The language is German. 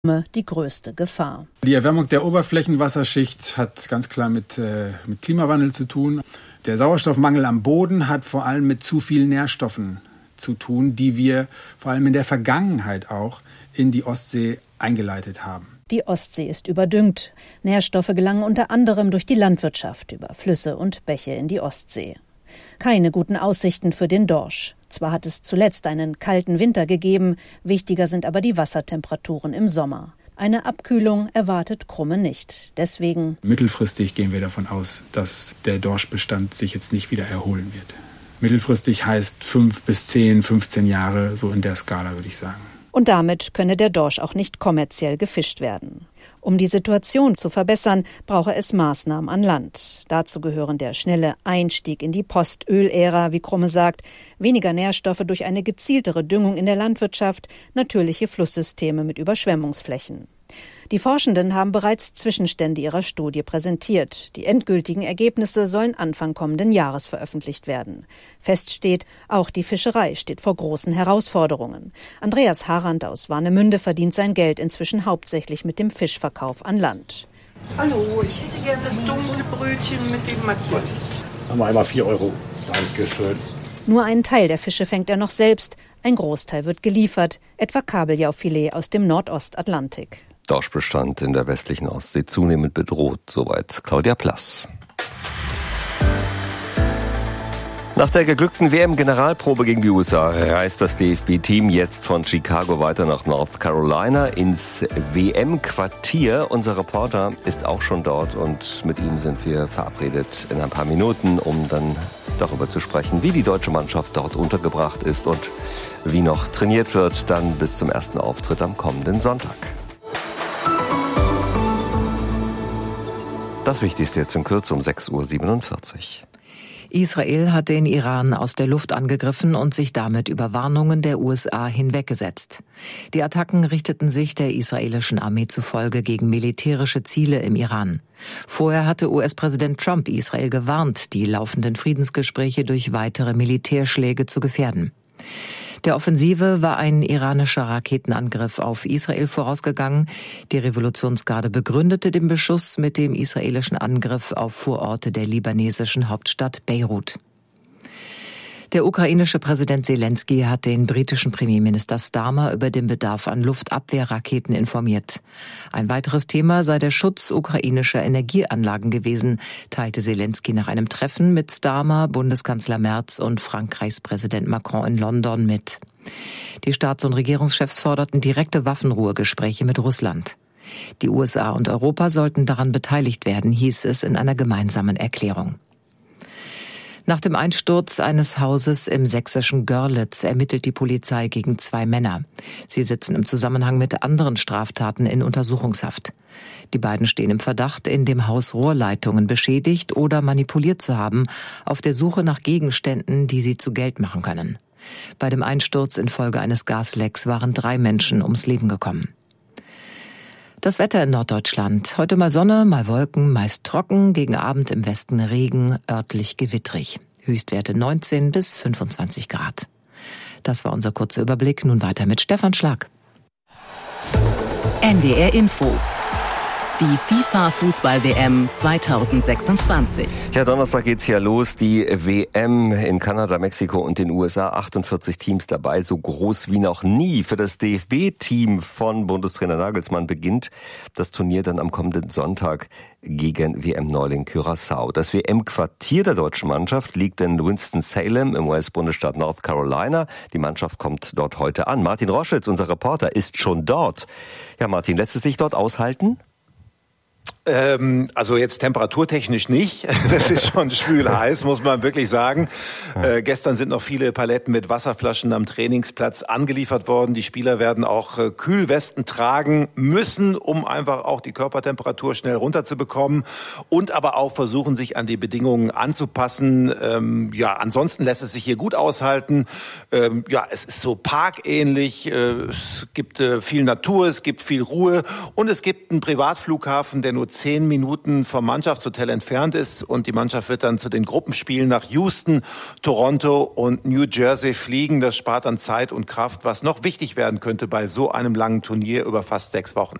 die größte Gefahr. Die Erwärmung der Oberflächenwasserschicht hat ganz klar mit Klimawandel zu tun. Der Sauerstoffmangel am Boden hat vor allem mit zu vielen Nährstoffen zu tun, die wir vor allem in der Vergangenheit auch in die Ostsee eingeleitet haben. Die Ostsee ist überdüngt. Nährstoffe gelangen unter anderem durch die Landwirtschaft über Flüsse und Bäche in die Ostsee. Keine guten Aussichten für den Dorsch. Zwar hat es zuletzt einen kalten Winter gegeben, wichtiger sind aber die Wassertemperaturen im Sommer. Eine Abkühlung erwartet Krumme nicht. Deswegen mittelfristig gehen wir davon aus, dass der Dorschbestand sich jetzt nicht wieder erholen wird. Mittelfristig heißt 5 bis 10, 15 Jahre, so in der Skala würde ich sagen. Und damit könne der Dorsch auch nicht kommerziell gefischt werden. Um die Situation zu verbessern, brauche es Maßnahmen an Land. Dazu gehören der schnelle Einstieg in die Postöl-Ära, wie Krumme sagt, weniger Nährstoffe durch eine gezieltere Düngung in der Landwirtschaft, natürliche Flusssysteme mit Überschwemmungsflächen. Die Forschenden haben bereits Zwischenstände ihrer Studie präsentiert. Die endgültigen Ergebnisse sollen Anfang kommenden Jahres veröffentlicht werden. Fest steht, auch die Fischerei steht vor großen Herausforderungen. Andreas Harand aus Warnemünde verdient sein Geld inzwischen hauptsächlich mit dem Fischverkauf an Land. Hallo, ich hätte gerne das dunkle Brötchen mit dem Matthias. Haben wir einmal 4 Euro. Dankeschön. Nur einen Teil der Fische fängt er noch selbst. Ein Großteil wird geliefert, etwa Kabeljaufilet aus dem Nordostatlantik. Dorschbestand in der westlichen Ostsee zunehmend bedroht. Soweit Claudia Plass. Nach der geglückten WM-Generalprobe gegen die USA reist das DFB-Team jetzt von Chicago weiter nach North Carolina ins WM-Quartier. Unser Reporter ist auch schon dort und mit ihm sind wir verabredet in ein paar Minuten, um dann darüber zu sprechen, wie die deutsche Mannschaft dort untergebracht ist und wie noch trainiert wird, dann bis zum ersten Auftritt am kommenden Sonntag. Das Wichtigste jetzt in Kürze um 6:47 Uhr. Israel hat den Iran aus der Luft angegriffen und sich damit über Warnungen der USA hinweggesetzt. Die Attacken richteten sich der israelischen Armee zufolge gegen militärische Ziele im Iran. Vorher hatte US-Präsident Trump Israel gewarnt, die laufenden Friedensgespräche durch weitere Militärschläge zu gefährden. Der Offensive war ein iranischer Raketenangriff auf Israel vorausgegangen. Die Revolutionsgarde begründete den Beschuss mit dem israelischen Angriff auf Vororte der libanesischen Hauptstadt Beirut. Der ukrainische Präsident Zelensky hat den britischen Premierminister Starmer über den Bedarf an Luftabwehrraketen informiert. Ein weiteres Thema sei der Schutz ukrainischer Energieanlagen gewesen, teilte Zelensky nach einem Treffen mit Starmer, Bundeskanzler Merz und Frankreichs Präsident Macron in London mit. Die Staats- und Regierungschefs forderten direkte Waffenruhegespräche mit Russland. Die USA und Europa sollten daran beteiligt werden, hieß es in einer gemeinsamen Erklärung. Nach dem Einsturz eines Hauses im sächsischen Görlitz ermittelt die Polizei gegen 2 Männer. Sie sitzen im Zusammenhang mit anderen Straftaten in Untersuchungshaft. Die beiden stehen im Verdacht, in dem Haus Rohrleitungen beschädigt oder manipuliert zu haben, auf der Suche nach Gegenständen, die sie zu Geld machen können. Bei dem Einsturz infolge eines Gaslecks waren 3 Menschen ums Leben gekommen. Das Wetter in Norddeutschland. Heute mal Sonne, mal Wolken, meist trocken, gegen Abend im Westen Regen, örtlich gewittrig. Höchstwerte 19 bis 25 Grad. Das war unser kurzer Überblick. Nun weiter mit Stefan Schlag. NDR Info. Die FIFA-Fußball-WM 2026. Ja, Donnerstag geht's ja los. Die WM in Kanada, Mexiko und den USA. 48 Teams dabei, so groß wie noch nie. Für das DFB-Team von Bundestrainer Nagelsmann beginnt das Turnier dann am kommenden Sonntag gegen WM-Neuling Curaçao. Das WM-Quartier der deutschen Mannschaft liegt in Winston-Salem im US-Bundesstaat North Carolina. Die Mannschaft kommt dort heute an. Martin Roschitz, unser Reporter, ist schon dort. Ja, Martin, lässt es sich dort aushalten? Also jetzt temperaturtechnisch nicht. Das ist schon schwül heiß, muss man wirklich sagen. Gestern sind noch viele Paletten mit Wasserflaschen am Trainingsplatz angeliefert worden. Die Spieler werden auch Kühlwesten tragen müssen, um einfach auch die Körpertemperatur schnell runterzubekommen und aber auch versuchen, sich an die Bedingungen anzupassen. Ansonsten lässt es sich hier gut aushalten. Es ist so parkähnlich. Es gibt viel Natur, es gibt viel Ruhe und es gibt einen Privatflughafen, der nur 10 Minuten vom Mannschaftshotel entfernt ist. Und die Mannschaft wird dann zu den Gruppenspielen nach Houston, Toronto und New Jersey fliegen. Das spart an Zeit und Kraft, was noch wichtig werden könnte bei so einem langen Turnier über fast 6 Wochen.